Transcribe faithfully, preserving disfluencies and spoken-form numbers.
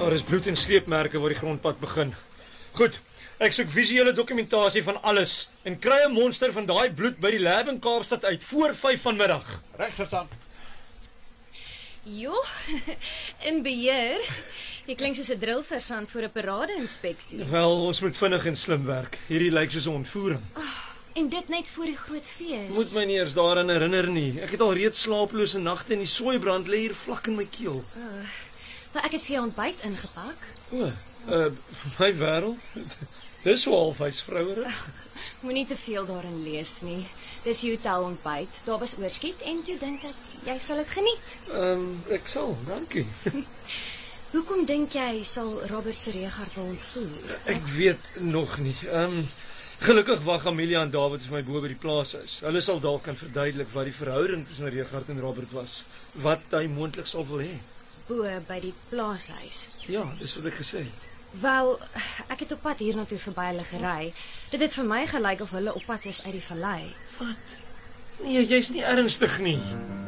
Daar is bloed en sleepmerke waar die grondpad begin. Goed, ek soek visuele dokumentasie van alles en kry 'n monster van daai bloed by die lab in Kaapstad uit voor vyf vanmiddag. Regsverstand. Jo, in beheer. Jy klink soos 'n drillsersant vir 'n parade-inspeksie. Wel, ons moet vinnig en slim werk. Hierdie lyk soos 'n ontvoering. En dit net voor die groot fees. Moet my nie eers daaraan herinner nie. Ek het al reeds slaaplose nagte en die soeibrand lê hier vlak in my keel. Uh, maar ek het vir jou ontbyt ingepak. O, uh, my wêreld. Dis so halfwys vrouerig. Moenie te veel daarin lees nie. Dis die hotel ontbyt. Daar was oorskiet en toe dink ek jy sal dit geniet. Ehm, um, ek sal, dankie. Hoekom dink jy sal Robert vir Regard wil ontvoer? Ek weet nog nie. Ehm um, Gelukkig wag Amelia en David vir my bo by die plaashuis. Hulle sal dalk kan verduidelik wat die verhouding tussen Regard en Robert was. Wat hy moontlik sal wil hê. Bo by die plaashuis. Ja, dis wat ek gesê het. Wel, ek het op pad hiernatoe verby hulle gery. Dit het vir my gelyk of hulle op pad is uit die vallei. Wat? Nee, jy's nie ernstig nie.